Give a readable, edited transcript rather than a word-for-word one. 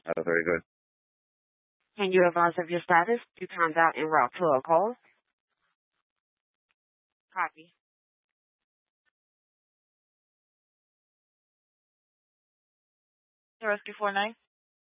Very good. Can you advise of your status? You timed out en route to a call. Copy. The rescue 49.